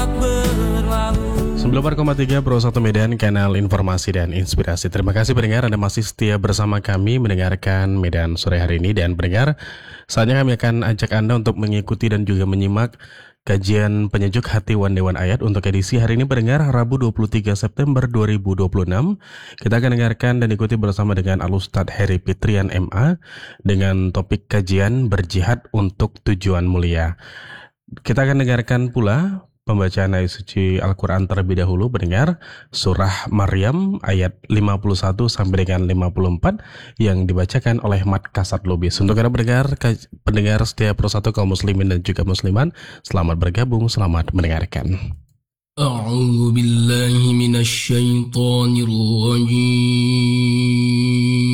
94,3 Pro 1 Medan, kanal informasi dan inspirasi. Terima kasih pendengar, Anda masih setia bersama kami mendengarkan Medan sore hari ini. Dan pendengar, saatnya kami akan ajak Anda untuk mengikuti dan juga menyimak kajian penyejuk hati One Day One Ayat untuk edisi hari ini pendengar, Rabu 23 September 2026. Kita akan dengarkan dan ikuti bersama dengan Al-Ustadz Heri Fitrian MA dengan topik kajian berjihad untuk tujuan mulia. Kita akan dengarkan pula pembacaan ayat suci Al-Quran terlebih dahulu pendengar, surah Maryam ayat 51 sampai dengan 54 yang dibacakan oleh Mat Kasat Lubis. Untuk Anda pendengar setia Pro 1 kaum muslimin dan juga musliman, selamat bergabung, selamat mendengarkan. A'udzu billahi minasy syaithanir rajim.